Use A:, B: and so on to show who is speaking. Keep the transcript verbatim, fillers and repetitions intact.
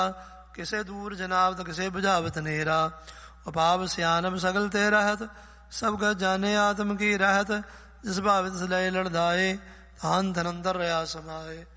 A: ਕਿਸੇ ਦੂਰ ਜਨਾਵਤ ਕਿਸੇ ਬੁਝਾਵਤ ਨੇਰਾ। ਉਪਾਵ ਸਿਆਨਮ ਸਗਲ ਤੇ ਰਹਿਤ, ਸਭ ਕਛ ਜਾਣੇ ਆਤਮ ਕੀ ਰਹਿਤ। ਜਿਸ ਭਾਵੇ ਤਿਸ ਲਏ ਲੜਦਾਏ, ਤਾਨ ਤਨ ਅੰਦਰ ਰਿਆ ਸਮਾਏ।